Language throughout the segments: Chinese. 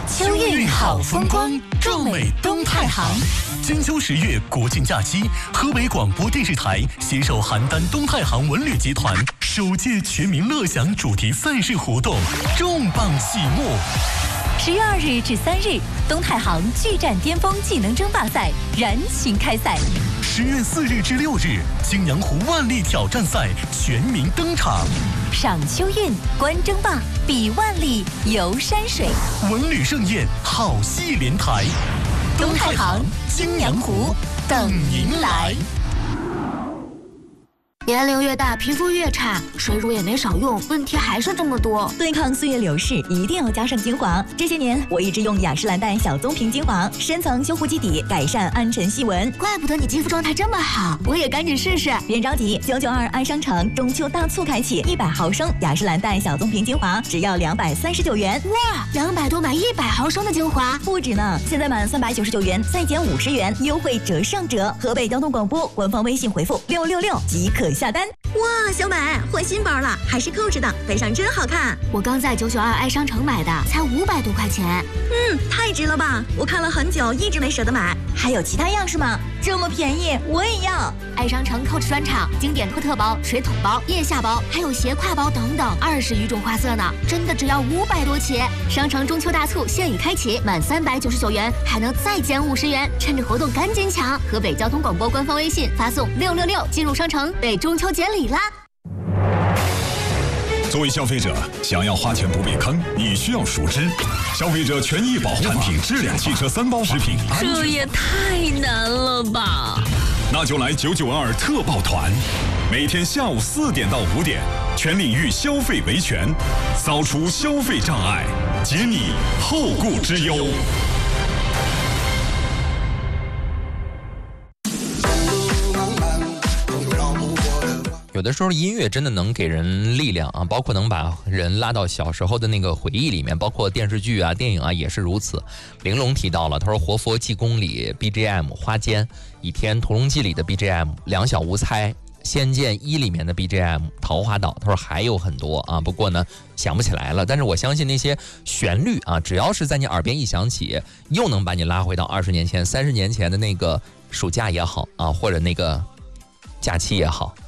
秋韵好风光，壮美东太行。金秋10月国庆假期，河北广播电视台携手邯郸东太行文旅集团首届全民乐享主题赛事活动重磅启幕。 10月2日至3日，东太行巨战巅峰技能争霸赛燃情开赛。 10月4日至6日，青阳湖万历挑战赛全民登场。 赏秋韵，观争霸，比万历，游山水， 文旅盛宴，好戏连台。 东太行，青阳湖，等您来。 年龄越大，皮肤越差，水乳也没少用，问题还是这么多。 对抗岁月流逝，一定要加上精华。这些年，我一直用雅诗兰黛小棕瓶精华，深层修护基底，改善暗沉细纹。 怪不得你肌肤状态这么好，我也赶紧试试。 别着急，992爱商城中秋大促开启，100毫升雅诗兰黛小棕瓶精华只要239元。 哇，200多买100毫升的精华， 不止呢！现在满399元再减50元，优惠折上折。河北交通广播官方微信回复666即可下单。 哇，小美换新包了，还是扣着的，背上真好看。 我刚在992爱商城买的，才500多块钱。 太值了吧！我看了很久，一直没舍得买。 还有其他样式吗？这么便宜，我也要！ 爱商城Coach专场经典托特包、水桶包、腋下包，还有斜挎包等等，20余种花色呢，真的只要500多起。商城中秋大促现已开启，满399元还能再减50元，趁着活动赶紧抢！河北交通广播官方微信发送666进入商城，被中秋节礼啦！ 作为消费者，想要花钱不被坑，你需要熟知消费者权益保护产品质量汽车3包食品安全。 这也太难了吧！ 那就来992特报团，每天下午4点到5点，全领域消费维权，扫除消费障碍，解你后顾之忧。 有的时候音乐真的能给人力量啊，包括能把人拉到小时候的那个回忆里面，包括电视剧啊、电影啊也是如此。玲珑提到了，他说《活佛济公》里 BGM 花间，倚天屠龙记里的 BGM 两小无猜，仙剑1里面的 BGM 桃花岛，他说还有很多啊，不过呢想不起来了。但是我相信那些旋律啊，只要是在你耳边一响起，又能把你拉回到20年前、30年前的那个暑假也好啊，或者那个假期也好。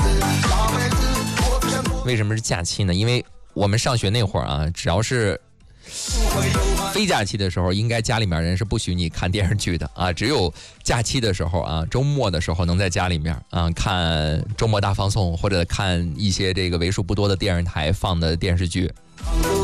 为什么是假期呢？因为我们上学那会儿啊，只要是非假期的时候，应该家里面人是不许你看电视剧的啊。只有假期的时候啊，周末的时候能在家里面啊看周末大放送，或者看一些这个为数不多的电视台放的电视剧。